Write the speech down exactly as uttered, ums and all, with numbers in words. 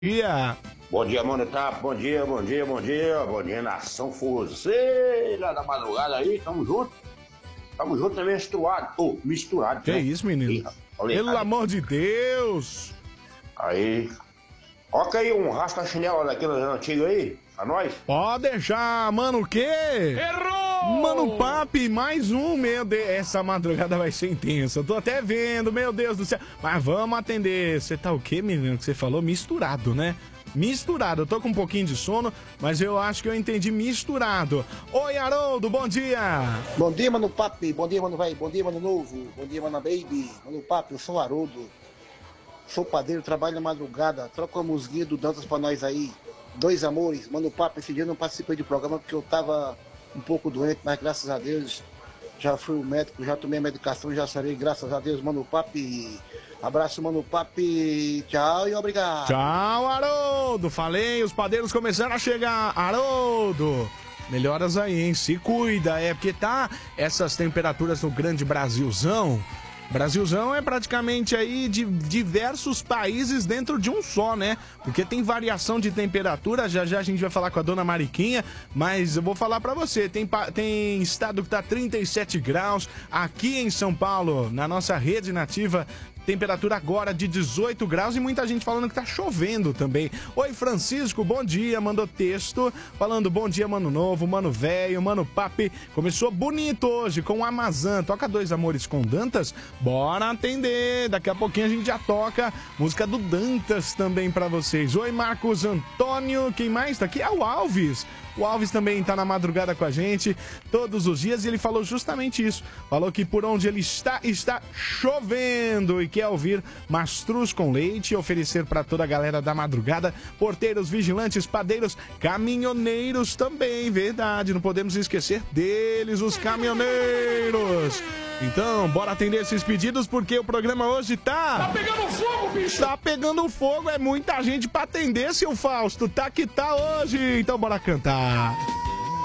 dia. Bom dia, Mano Tap. Bom dia, bom dia, bom dia. Bom dia, nação forrozeira da madrugada aí. Tamo junto. Tamo junto, é misturado. Ô, oh, misturado. Que né? isso, menino? Ih, olha aí, Pelo cara. amor de Deus. Aí. Coloca aí um rasca-chinela daquele antigo aí, pra nós. Pode deixar, mano, o quê? Errou! Mano Papi, mais um, meu Deus. Essa madrugada vai ser intensa. Eu tô até vendo, meu Deus do céu. Mas vamos atender. Você tá o quê, menino? Que você falou? Misturado, né? Misturado. Eu tô com um pouquinho de sono, mas eu acho que eu entendi misturado. Oi, Haroldo, bom dia. Bom dia, mano Papi. Bom dia, mano velho. Bom dia, mano novo. Bom dia, mano baby. Mano Papi, eu sou o Haroldo. Sou padeiro, trabalho na madrugada. Troca uma musiquinha do Dantas pra nós aí. Dois amores. Mano Papi, esse dia eu não participei do programa porque eu tava um pouco doente, mas graças a Deus já fui o médico, já tomei a medicação, já sarei, graças a Deus, Mano Papi. Abraço, Mano Papi. Tchau e obrigado. Tchau, Haroldo. Falei, os padeiros começaram a chegar. Haroldo, melhoras aí, hein? Se cuida, é porque tá essas temperaturas no grande Brasilzão. Brasilzão é praticamente aí de diversos países dentro de um só, né? Porque tem variação de temperatura, já já a gente vai falar com a dona Mariquinha, mas eu vou falar pra você, tem, tem estado que tá trinta e sete graus, aqui em São Paulo, na nossa rede nativa, temperatura agora de dezoito graus e muita gente falando que tá chovendo também. Oi, Francisco, bom dia, mandou texto falando bom dia, mano novo, mano velho, mano papi. Começou bonito hoje com o Amazã. Toca Dois Amores com Dantas? Bora atender. Daqui a pouquinho a gente já toca música do Dantas também pra vocês. Oi, Marcos Antônio, quem mais tá aqui? É o Alves. O Alves também tá na madrugada com a gente todos os dias e ele falou justamente isso. Falou que por onde ele está, está chovendo e quer ouvir Mastruz com Leite e oferecer para toda a galera da madrugada, porteiros, vigilantes, padeiros, caminhoneiros também, verdade, não podemos esquecer deles, os caminhoneiros. Então, bora atender esses pedidos porque o programa hoje tá... Tá pegando fogo, bicho! Tá pegando fogo, é muita gente pra atender, seu Fausto. Tá que tá hoje, então bora cantar.